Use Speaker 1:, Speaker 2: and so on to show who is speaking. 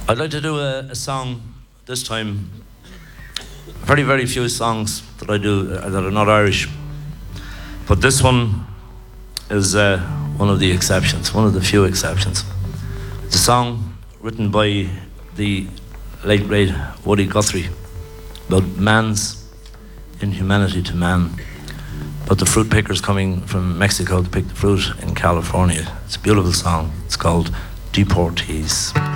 Speaker 1: I'd like to do a song this time. Very, very few songs that I do that are not Irish. But this one is one of the exceptions, one of the few exceptions. It's a song written by the late great Woody Guthrie about man's inhumanity to man, about the fruit pickers coming from Mexico to pick the fruit in California. It's a beautiful song. It's called Deportees.